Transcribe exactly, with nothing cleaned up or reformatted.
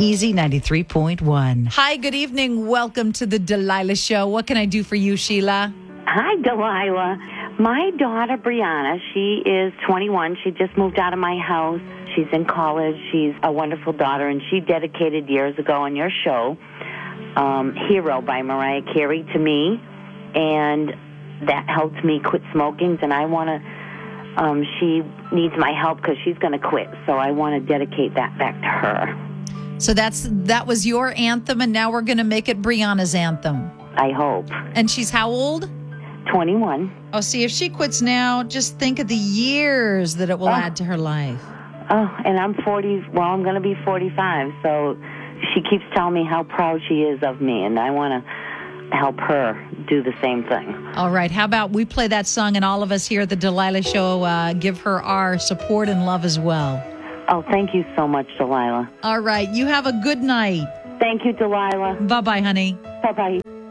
Easy ninety-three point one. Hi, good evening. Welcome to the Delilah Show. What can I do for you, Sheila? Hi, Delilah. My daughter, Brianna, she is twenty-one. She just moved out of my house. She's in college. She's a wonderful daughter, and she dedicated years ago on your show, um, Hero by Mariah Carey, to me, and that helped me quit smoking, and I want to, um, she needs my help because she's going to quit, so I want to dedicate that back to her. So that's that was your anthem, and now we're going to make it Brianna's anthem. I hope. And she's how old? twenty-one. Oh, see, if she quits now, just think of the years that it will Oh. add to her life. Oh, and I'm forty, well, I'm going to be forty-five, so she keeps telling me how proud she is of me, and I want to help her do the same thing. All right, how about we play that song, and all of us here at the Delilah Show uh, give her our support and love as well. Oh, thank you so much, Delilah. All right, you have a good night. Thank you, Delilah. Bye-bye, honey. Bye-bye.